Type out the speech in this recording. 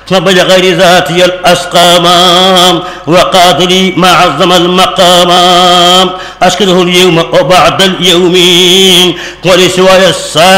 وبلغير ذاتي الأسقام وقاتلي ما عظم المقام أشكره اليوم وبعد اليوم ولسواي الساعة